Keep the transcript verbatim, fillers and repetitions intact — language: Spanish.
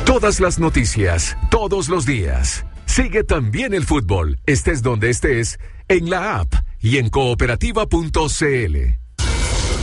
Todas las noticias, todos los días. Sigue también el fútbol, estés donde estés, en la app y en cooperativa punto c l.